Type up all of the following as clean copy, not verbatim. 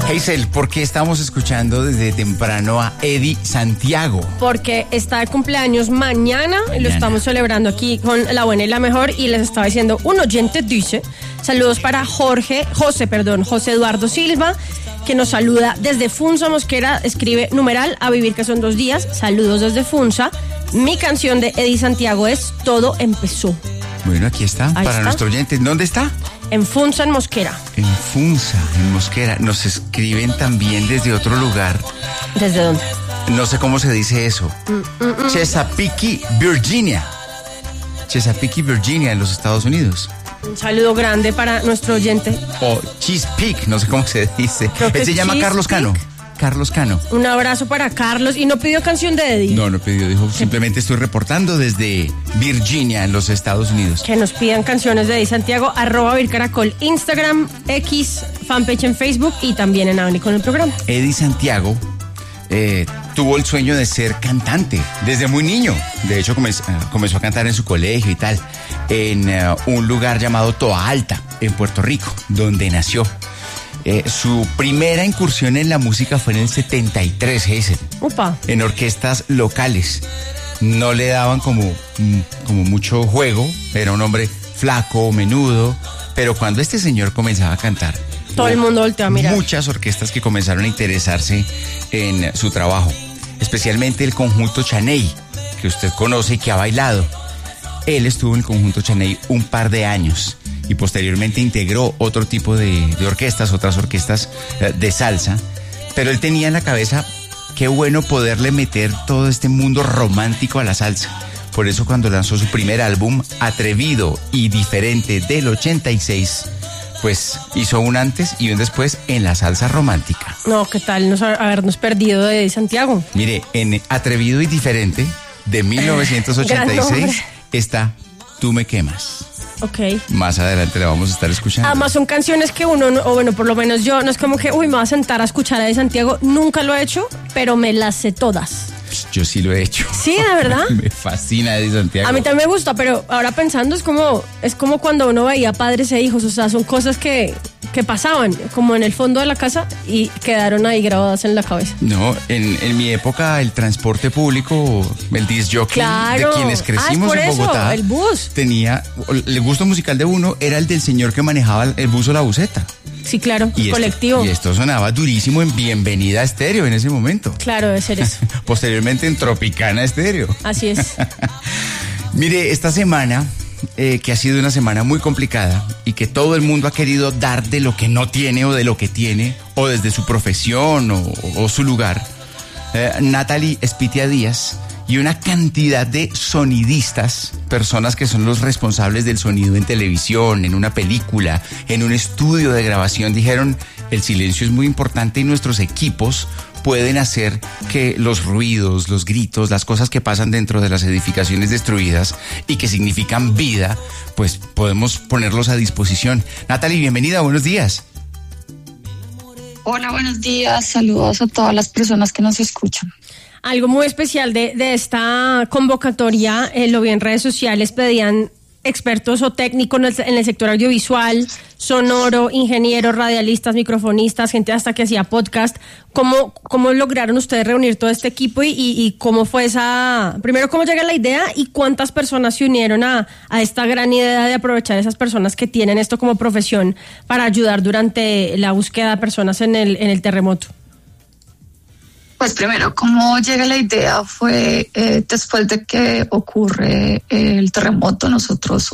Hazel, ¿por qué estamos escuchando desde temprano a Eddie Santiago? Porque está de cumpleaños mañana. Y lo estamos celebrando aquí con la buena y la mejor. Y les estaba diciendo, un oyente dice, saludos para José Eduardo Silva, que nos saluda desde Funza, Mosquera, escribe numeral, a vivir que son 2 días, saludos desde Funza. Mi canción de Eddie Santiago es Todo Empezó. Bueno, aquí está, para está. nuestro oyente. ¿Dónde está? En Funza, en Mosquera. En Funza, en Mosquera. Nos escriben también desde otro lugar. ¿Desde dónde? No sé cómo se dice eso. Chesapeake, Virginia. Chesapeake, Virginia, en los Estados Unidos. Un saludo grande para nuestro oyente. O Chesapeake, no sé cómo se dice. Creo que Él se llama Carlos Cano. Carlos Cano. Un abrazo para Carlos. ¿Y no pidió canción de Eddie? No pidió, dijo, simplemente estoy reportando desde Virginia, en los Estados Unidos. Que nos pidan canciones de Eddie Santiago, @vircaracol, Instagram, X, fanpage en Facebook y también en Hablen con el programa. Eddie Santiago tuvo el sueño de ser cantante desde muy niño. De hecho, comenzó a cantar en su colegio y tal, en un lugar llamado Toa Alta, en Puerto Rico, donde nació. Su primera incursión en la música fue en el 73, Hazel. Upa. En orquestas locales. No le daban como mucho juego, era un hombre flaco, menudo, pero cuando este señor comenzaba a cantar, todo el mundo volteó a mirar. Muchas orquestas que comenzaron a interesarse en su trabajo, especialmente el conjunto Chaney, que usted conoce y que ha bailado. Él estuvo en el conjunto Chaney un par de años y posteriormente integró otro tipo de orquestas, otras orquestas de salsa, pero él tenía en la cabeza, qué bueno poderle meter todo este mundo romántico a la salsa. Por eso cuando lanzó su primer álbum, Atrevido y Diferente, del 86, pues hizo un antes y un después en la salsa romántica. No, ¿qué tal habernos perdido de Eddie Santiago? Mire, en Atrevido y Diferente, de 1986, está Tú me quemas. Ok. Más adelante la vamos a estar escuchando. Además son canciones que uno, o bueno, por lo menos yo, no es como que, me voy a sentar a escuchar a Eddie Santiago. Nunca lo he hecho, pero me las sé todas. Yo sí lo he hecho. Sí, ¿de verdad? Me fascina Eddie Santiago. A mí también me gusta, pero ahora pensando es como cuando uno veía Padres e Hijos, o sea, son cosas que pasaban como en el fondo de la casa y quedaron ahí grabadas en la cabeza. No, en mi época el transporte público, el disc jockey, claro, de quienes crecimos en Bogotá, el bus. Tenía, el gusto musical de uno era el del señor que manejaba el bus o la buseta. Sí, claro, y colectivo. Y esto sonaba durísimo en Bienvenida Estéreo en ese momento. Claro, debe ser eso. Posteriormente en Tropicana Estéreo. Así es. Mire, esta semana, que ha sido una semana muy complicada y que todo el mundo ha querido dar de lo que no tiene o de lo que tiene, o desde su profesión o su lugar, Natalie Espitia Díaz y una cantidad de sonidistas, personas que son los responsables del sonido en televisión, en una película, en un estudio de grabación, dijeron, el silencio es muy importante y nuestros equipos pueden hacer que los ruidos, los gritos, las cosas que pasan dentro de las edificaciones destruidas y que significan vida, pues podemos ponerlos a disposición. Natalie, bienvenida, buenos días. Hola, buenos días, saludos a todas las personas que nos escuchan. Algo muy especial de esta convocatoria, lo vi en redes sociales, pedían expertos o técnicos en el sector audiovisual, sonoro, ingenieros, radialistas, microfonistas, gente hasta que hacía podcast. ¿Cómo lograron ustedes reunir todo este equipo y cómo fue primero cómo llega la idea y cuántas personas se unieron a esta gran idea de aprovechar esas personas que tienen esto como profesión para ayudar durante la búsqueda de personas en el terremoto? Pues primero, cómo llega la idea fue después de que ocurre el terremoto, nosotros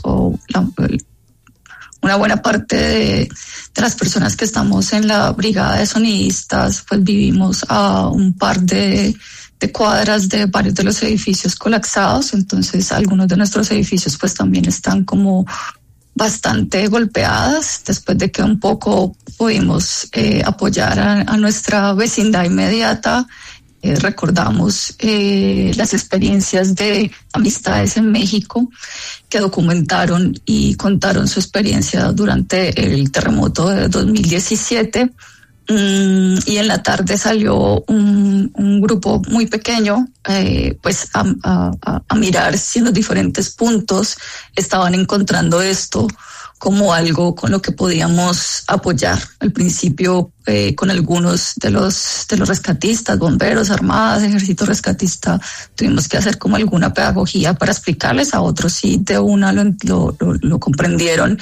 una buena parte de las personas que estamos en la brigada de sonidistas, pues vivimos a un par de cuadras de varios de los edificios colapsados, entonces algunos de nuestros edificios pues también están como bastante golpeadas, después de que un poco pudimos apoyar a nuestra vecindad inmediata. Recordamos las experiencias de amistades en México que documentaron y contaron su experiencia durante el terremoto de 2017. Y en la tarde salió un grupo muy pequeño pues a mirar si en los diferentes puntos estaban encontrando esto como algo con lo que podíamos apoyar. Al principio con algunos de los rescatistas, bomberos, armadas, ejército rescatista, tuvimos que hacer como alguna pedagogía para explicarles, a otros sí de una lo comprendieron.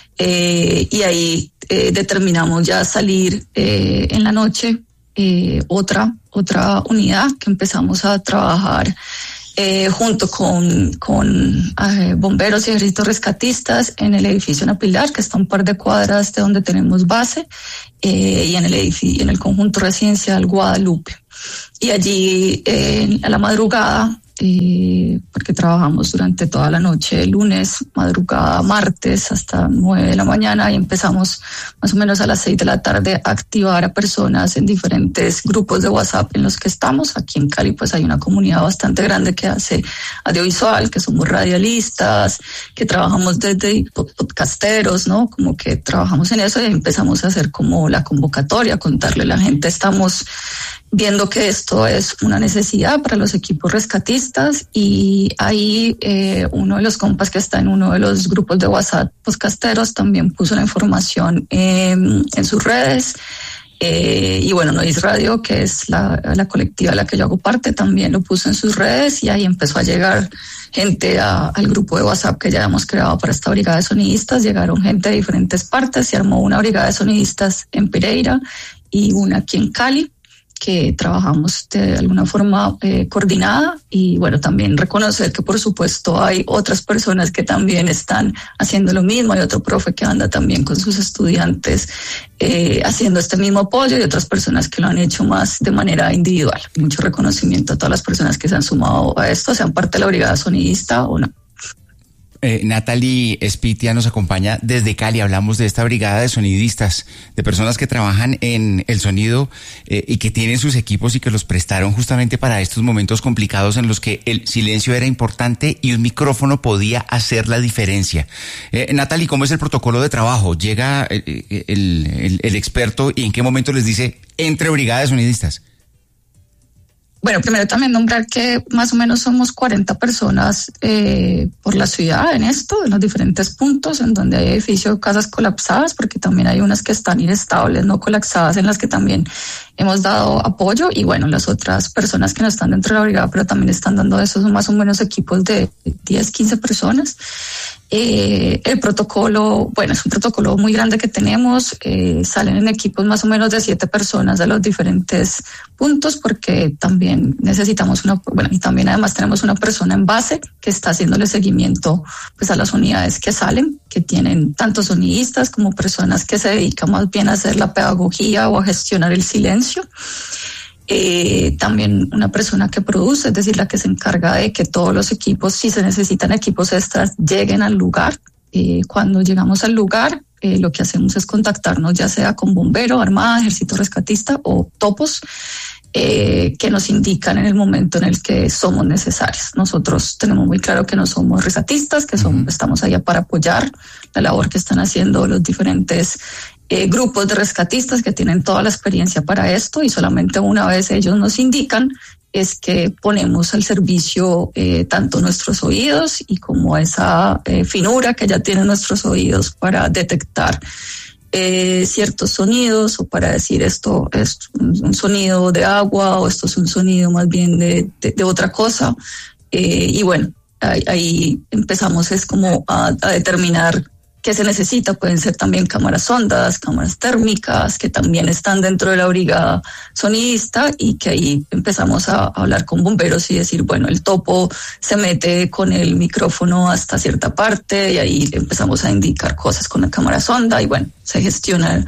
Y ahí determinamos ya salir en la noche, otra unidad que empezamos a trabajar junto con bomberos y ejércitos rescatistas en el edificio Ana Pilar, que está a un par de cuadras de donde tenemos base, y en el conjunto residencial Guadalupe. Y allí a la madrugada, porque trabajamos durante toda la noche, lunes, madrugada, martes, hasta 9 de la mañana, y empezamos más o menos a las 6 de la tarde a activar a personas en diferentes grupos de WhatsApp en los que estamos. Aquí en Cali pues hay una comunidad bastante grande que hace audiovisual, que somos radialistas, que trabajamos desde podcasteros, ¿no? Como que trabajamos en eso, y empezamos a hacer como la convocatoria, contarle a la gente, estamos viendo que esto es una necesidad para los equipos rescatistas, y ahí uno de los compas que está en uno de los grupos de WhatsApp podcasteros también puso la información en sus redes, y bueno, Noise Radio, que es la colectiva de la que yo hago parte, también lo puso en sus redes, y ahí empezó a llegar gente al grupo de WhatsApp que ya hemos creado para esta brigada de sonidistas. Llegaron gente de diferentes partes, se armó una brigada de sonidistas en Pereira y una aquí en Cali, que trabajamos de alguna forma coordinada. Y bueno, también reconocer que por supuesto hay otras personas que también están haciendo lo mismo. Hay otro profe que anda también con sus estudiantes haciendo este mismo apoyo, y otras personas que lo han hecho más de manera individual. Mucho reconocimiento a todas las personas que se han sumado a esto, sean parte de la brigada sonidista o no. Natalie Espitia nos acompaña desde Cali. Hablamos de esta brigada de sonidistas, de personas que trabajan en el sonido y que tienen sus equipos y que los prestaron justamente para estos momentos complicados en los que el silencio era importante y un micrófono podía hacer la diferencia. Natalie, ¿cómo es el protocolo de trabajo? ¿Llega el experto y en qué momento les dice entre brigada de sonidistas? Bueno, primero también nombrar que más o menos somos 40 personas por la ciudad en esto, en los diferentes puntos en donde hay edificios, casas colapsadas, porque también hay unas que están inestables, no colapsadas, en las que también hemos dado apoyo. Y bueno, las otras personas que no están dentro de la brigada, pero también están dando esos, son más o menos equipos de 10, 15 personas. El protocolo, bueno, es un protocolo muy grande que tenemos, salen en equipos más o menos de 7 personas de los diferentes puntos, porque también necesitamos y también además tenemos una persona en base que está haciéndole seguimiento pues a las unidades que salen, que tienen tanto sonidistas como personas que se dedican más bien a hacer la pedagogía o a gestionar el silencio. También una persona que produce, es decir, la que se encarga de que todos los equipos, si se necesitan equipos extras, lleguen al lugar. Cuando llegamos al lugar, lo que hacemos es contactarnos ya sea con bombero, armada, ejército rescatista o topos, que nos indican en el momento en el que somos necesarios. Nosotros tenemos muy claro que no somos rescatistas, que estamos allá para apoyar la labor que están haciendo los diferentes grupos de rescatistas que tienen toda la experiencia para esto, y solamente una vez ellos nos indican es que ponemos al servicio tanto nuestros oídos y como esa finura que ya tienen nuestros oídos para detectar ciertos sonidos, o para decir esto es un sonido de agua o esto es un sonido más bien de otra cosa. Y bueno, ahí empezamos es como a determinar qué se necesita. Pueden ser también cámaras sondas, cámaras térmicas, que también están dentro de la brigada sonidista, y que ahí empezamos a hablar con bomberos y decir, bueno, el topo se mete con el micrófono hasta cierta parte, y ahí empezamos a indicar cosas con la cámara sonda, y bueno, se gestiona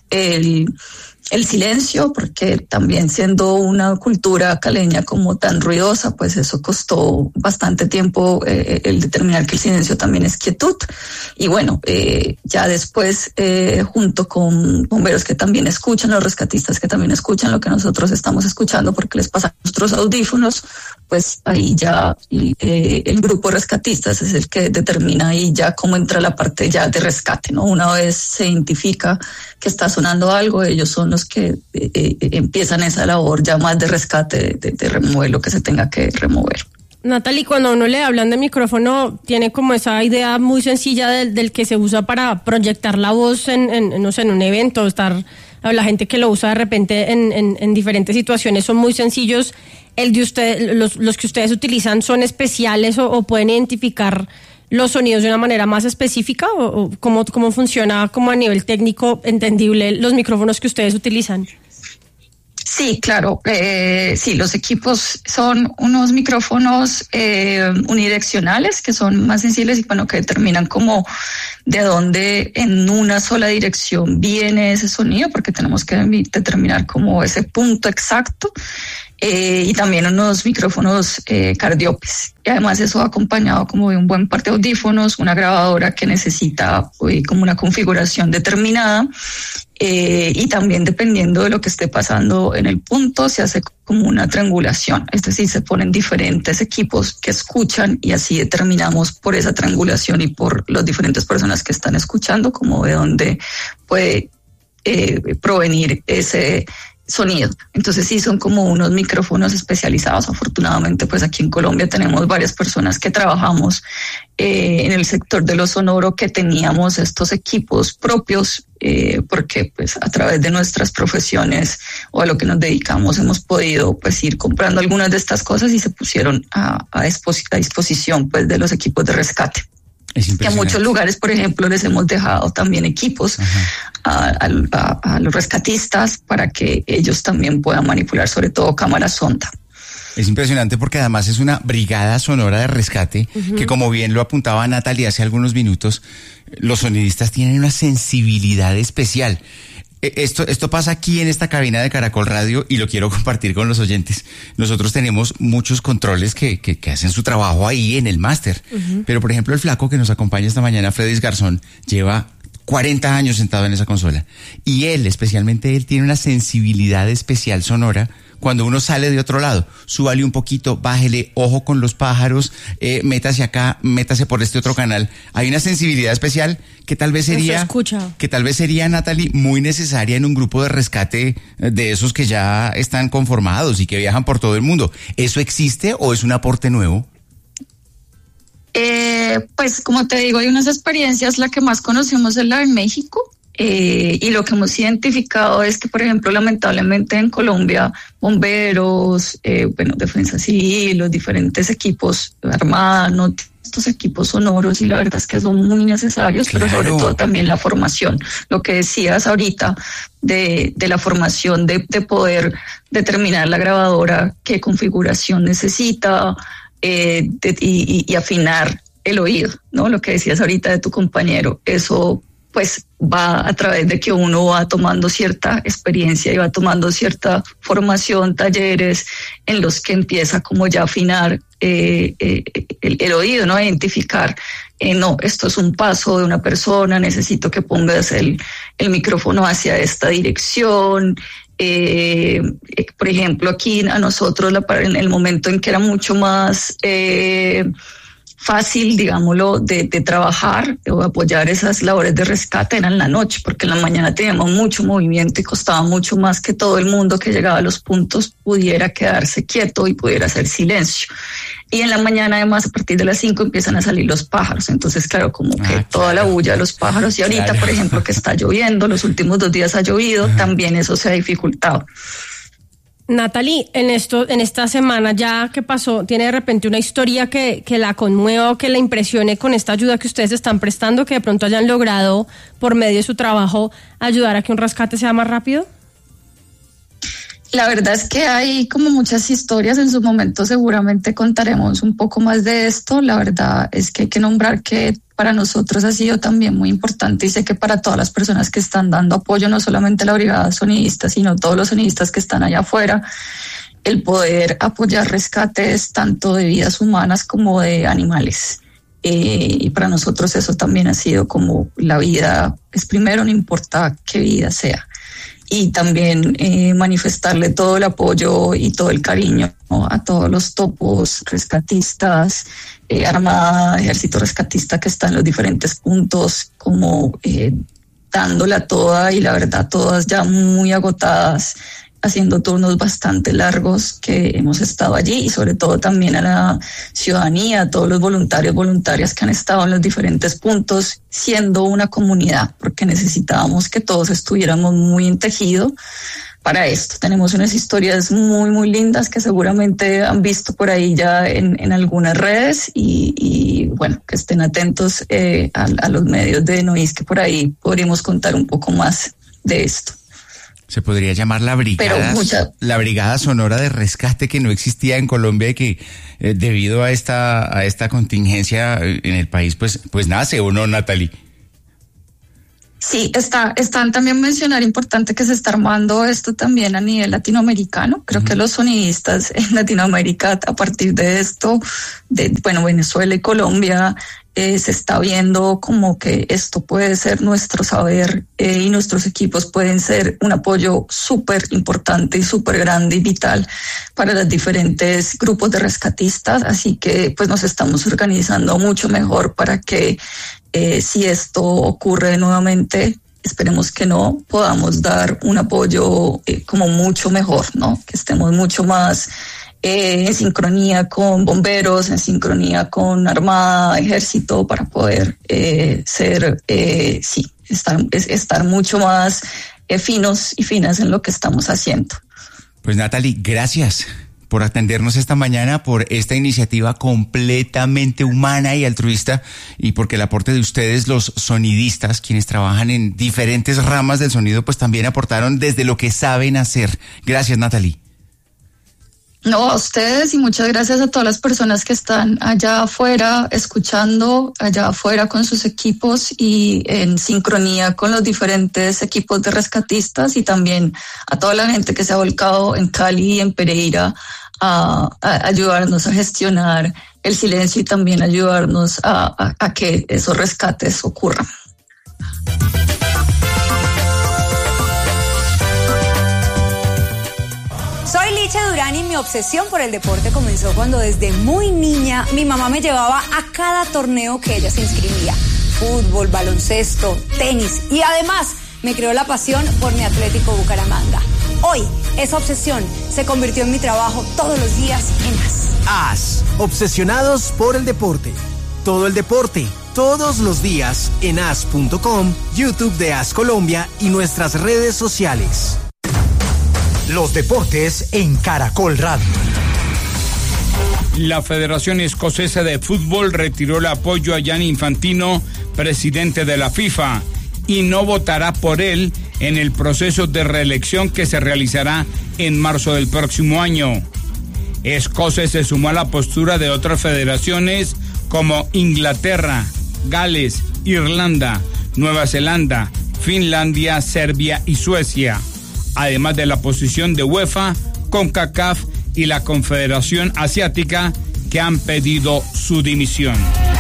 el silencio, porque también siendo una cultura caleña como tan ruidosa, pues eso costó bastante tiempo el determinar que el silencio también es quietud. Y bueno, ya después junto con bomberos que también escuchan, los rescatistas que también escuchan lo que nosotros estamos escuchando porque les pasan nuestros audífonos, pues ahí ya el grupo de rescatistas es el que determina ahí ya cómo entra la parte ya de rescate, ¿no? Una vez se identifica que está sonando algo, ellos son los que empiezan esa labor ya más de rescate, de remover lo que se tenga que remover. Natalie, cuando a uno le hablan de micrófono, tiene como esa idea muy sencilla del que se usa para proyectar la voz no sé, en un evento, la gente que lo usa de repente en diferentes situaciones son muy sencillos. El de usted, los que ustedes utilizan son especiales o pueden identificar los sonidos de una manera más específica o cómo funciona como a nivel técnico entendible los micrófonos que ustedes utilizan. Sí, claro. Sí, los equipos son unos micrófonos unidireccionales que son más sensibles y que determinan como de dónde en una sola dirección viene ese sonido, porque tenemos que determinar como ese punto exacto. Y también unos micrófonos cardiopes. Y además eso acompañado como de un buen par de audífonos, una grabadora que necesita como una configuración determinada. Y también dependiendo de lo que esté pasando en el punto, se hace como una triangulación, es decir, se ponen diferentes equipos que escuchan y así determinamos por esa triangulación y por las diferentes personas que están escuchando como de dónde puede provenir ese sonido. Entonces sí, son como unos micrófonos especializados. Afortunadamente, pues aquí en Colombia tenemos varias personas que trabajamos en el sector de lo sonoro que teníamos estos equipos propios porque pues a través de nuestras profesiones o a lo que nos dedicamos hemos podido pues ir comprando algunas de estas cosas y se pusieron a disposición pues de los equipos de rescate. Que a muchos lugares, por ejemplo, les hemos dejado también equipos a los rescatistas para que ellos también puedan manipular, sobre todo cámaras sonda. Es impresionante porque además es una brigada sonora de rescate que, como bien lo apuntaba Natalie hace algunos minutos, los sonidistas tienen una sensibilidad especial. Esto pasa aquí en esta cabina de Caracol Radio y lo quiero compartir con los oyentes. Nosotros tenemos muchos controles que hacen su trabajo ahí en el máster. Pero, por ejemplo, el flaco que nos acompaña esta mañana, Freddy Garzón, lleva 40 años sentado en esa consola. Y él, especialmente él, tiene una sensibilidad especial sonora. Cuando uno sale de otro lado, súbale un poquito, bájele, ojo con los pájaros, métase acá, métase por este otro canal. Hay una sensibilidad especial que tal vez sería, Natalie, muy necesaria en un grupo de rescate de esos que ya están conformados y que viajan por todo el mundo. ¿Eso existe o es un aporte nuevo? Pues como te digo, hay unas experiencias, la que más conocemos es la de México. Y lo que hemos identificado es que, por ejemplo, lamentablemente en Colombia, bomberos, defensa civil, los diferentes equipos armados, estos equipos sonoros, y la verdad es que son muy necesarios, claro. Pero sobre todo también la formación, lo que decías ahorita de la formación de poder determinar la grabadora, qué configuración necesita y afinar el oído, ¿no? Lo que decías ahorita de tu compañero, eso pues va a través de que uno va tomando cierta experiencia y va tomando cierta formación, talleres en los que empieza como ya a afinar el oído, ¿no? A identificar, no, esto es un paso de una persona, necesito que pongas el micrófono hacia esta dirección. Por ejemplo, aquí a nosotros en el momento en que era mucho más fácil, digámoslo, de trabajar o apoyar esas labores de rescate era en la noche, porque en la mañana teníamos mucho movimiento y costaba mucho más que todo el mundo que llegaba a los puntos pudiera quedarse quieto y pudiera hacer silencio. Y en la mañana, además, a partir de las 5 empiezan a salir los pájaros. Entonces, claro, como que toda la bulla de los pájaros. Y ahorita, por ejemplo, que está lloviendo, los últimos 2 días ha llovido, también eso se ha dificultado. Natalie, en esta semana ya que pasó, ¿tiene de repente una historia que la conmueva o que la impresione con esta ayuda que ustedes están prestando, que de pronto hayan logrado por medio de su trabajo ayudar a que un rescate sea más rápido? La verdad es que hay como muchas historias. En su momento seguramente contaremos un poco más de esto. La verdad es que hay que nombrar que para nosotros ha sido también muy importante, y sé que para todas las personas que están dando apoyo, no solamente la brigada sonidista, sino todos los sonidistas que están allá afuera, el poder apoyar rescates tanto de vidas humanas como de animales. Y para nosotros eso también ha sido como la vida es primero, no importa qué vida sea. Y también manifestarle todo el apoyo y todo el cariño, ¿no?, a todos los topos rescatistas, Armada, Ejército Rescatista que están en los diferentes puntos, como dándola toda, y la verdad todas ya muy agotadas, haciendo turnos bastante largos que hemos estado allí, y sobre todo también a la ciudadanía, a todos los voluntarios, voluntarias que han estado en los diferentes puntos, siendo una comunidad, porque necesitábamos que todos estuviéramos muy en tejido para esto. Tenemos unas historias muy, muy lindas que seguramente han visto por ahí ya en algunas redes, y bueno, que estén atentos a los medios de Nois, que por ahí podríamos contar un poco más de esto. Se podría llamar la Brigada Sonora de Rescate, que no existía en Colombia y que debido a esta contingencia en el país pues nace, ¿o no, Natalie? Sí, están también mencionar importante que se está armando esto también a nivel latinoamericano. Creo que los sonidistas en Latinoamérica, a partir de esto, Venezuela y Colombia, se está viendo como que esto puede ser nuestro saber, y nuestros equipos pueden ser un apoyo súper importante y súper grande y vital para los diferentes grupos de rescatistas. Así que pues nos estamos organizando mucho mejor para que si esto ocurre nuevamente, esperemos que no, podamos dar un apoyo como mucho mejor, ¿no? Que estemos mucho más en sincronía con bomberos, en sincronía con Armada, Ejército, para poder estar mucho más finos y finas en lo que estamos haciendo. Pues Natalie, gracias por atendernos esta mañana, por esta iniciativa completamente humana y altruista, y porque el aporte de ustedes, los sonidistas, quienes trabajan en diferentes ramas del sonido, pues también aportaron desde lo que saben hacer. Gracias, Natalie. No, a ustedes, y muchas gracias a todas las personas que están allá afuera escuchando, allá afuera con sus equipos y en sincronía con los diferentes equipos de rescatistas, y también a toda la gente que se ha volcado en Cali y en Pereira a ayudarnos a gestionar el silencio y también ayudarnos a que esos rescates ocurran. Soy Licha Durán, y mi obsesión por el deporte comenzó cuando desde muy niña mi mamá me llevaba a cada torneo que ella se inscribía. Fútbol, baloncesto, tenis, y además me creó la pasión por mi Atlético Bucaramanga. Hoy, esa obsesión se convirtió en mi trabajo todos los días en AS. AS, obsesionados por el deporte. Todo el deporte, todos los días en as.com, YouTube de AS Colombia y nuestras redes sociales. Los deportes en Caracol Radio. La Federación Escocesa de Fútbol retiró el apoyo a Gianni Infantino, presidente de la FIFA, y no votará por él en el proceso de reelección que se realizará en marzo del próximo año. Escocia se sumó a la postura de otras federaciones como Inglaterra, Gales, Irlanda, Nueva Zelanda, Finlandia, Serbia y Suecia, además de la posición de UEFA, CONCACAF y la Confederación Asiática, que han pedido su dimisión.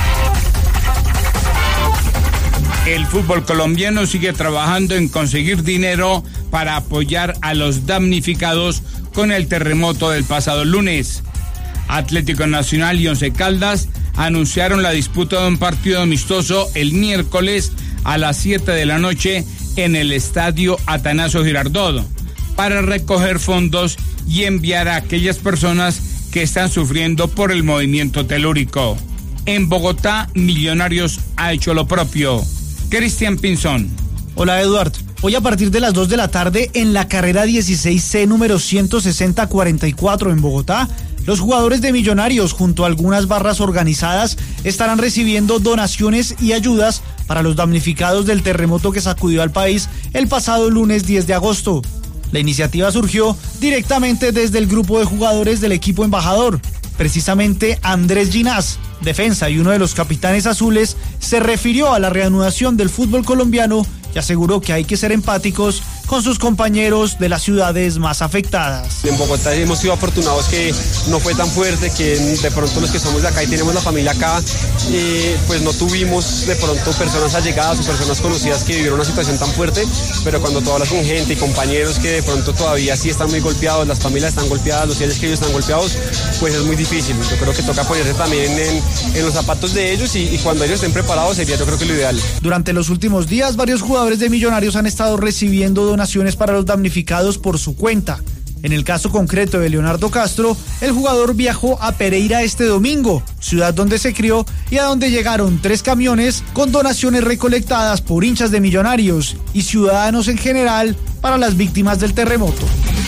El fútbol colombiano sigue trabajando en conseguir dinero para apoyar a los damnificados con el terremoto del pasado lunes. Atlético Nacional y Once Caldas anunciaron la disputa de un partido amistoso el miércoles a las 7 de la noche en el estadio Atanasio Girardot para recoger fondos y enviar a aquellas personas que están sufriendo por el movimiento telúrico. En Bogotá, Millonarios ha hecho lo propio. Cristian Pinzón. Hola, Eduardo. Hoy a partir de las 2 de la tarde en la carrera 16C número 16044 en Bogotá, los jugadores de Millonarios junto a algunas barras organizadas estarán recibiendo donaciones y ayudas para los damnificados del terremoto que sacudió al país el pasado lunes 10 de agosto. La iniciativa surgió directamente desde el grupo de jugadores del equipo embajador. Precisamente Andrés Ginás, defensa y uno de los capitanes azules, se refirió a la reanudación del fútbol colombiano y aseguró que hay que ser empáticos con sus compañeros de las ciudades más afectadas. En Bogotá hemos sido afortunados que no fue tan fuerte, que de pronto los que somos de acá y tenemos la familia acá, pues no tuvimos de pronto personas allegadas o personas conocidas que vivieron una situación tan fuerte, pero cuando tú hablas con gente y compañeros que de pronto todavía sí están muy golpeados, las familias están golpeadas, los seres queridos están golpeados, pues es muy difícil. Yo creo que toca ponerse también en los zapatos de ellos y cuando ellos estén preparados sería yo creo que lo ideal. Durante los últimos días, varios jugadores de Millonarios han estado recibiendo donaciones para los damnificados por su cuenta. En el caso concreto de Leonardo Castro, el jugador viajó a Pereira este domingo, ciudad donde se crió y a donde llegaron 3 camiones con donaciones recolectadas por hinchas de Millonarios y ciudadanos en general para las víctimas del terremoto.